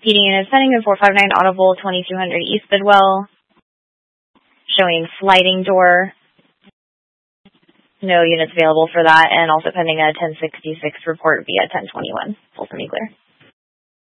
Heating units pending in 459 Audible, 2200 East Bidwell. Showing sliding door. No units available for that, and also pending a 1066 report via 1021. Full semi-clear.